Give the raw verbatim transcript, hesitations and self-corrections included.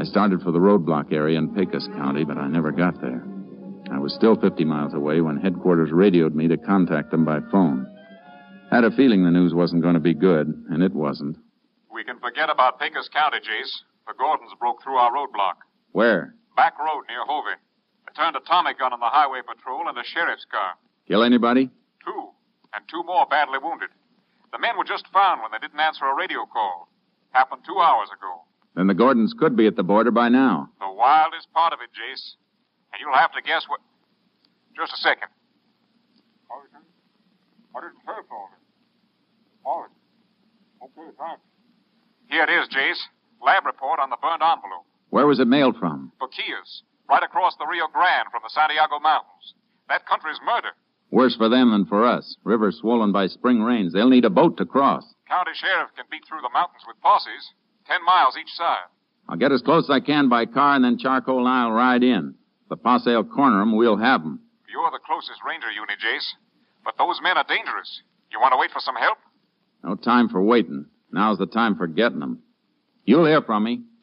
started for the roadblock area in Pecos County, but I never got there. I was still fifty miles away when headquarters radioed me to contact them by phone. Had a feeling the news wasn't going to be good, and it wasn't. We can forget about Pecos County, Jace. The Gordons broke through our roadblock. Where? Back road near Hovey. They turned a Tommy gun on the highway patrol and a sheriff's car. Kill anybody? Two, and two more badly wounded. The men were just found when they didn't answer a radio call. Happened two hours ago. Then the Gordons could be at the border by now. The wildest part of it, Jace. And you'll have to guess what... Just a second. I didn't say for it. All right. Okay, thanks. Here it is, Jace. Lab report on the burned envelope. Where was it mailed from? Faquias. Right across the Rio Grande from the Santiago Mountains. That country's murder. Worse for them than for us. River swollen by spring rains. They'll need a boat to cross. County sheriff can beat through the mountains with posses. Ten miles each side. I'll get as close as I can by car, and then Charcoal and I'll ride in. If the posse will corner them, we'll have them. You're the closest ranger unit, Jace. But those men are dangerous. You want to wait for some help? No time for waiting. Now's the time for getting them. You'll hear from me.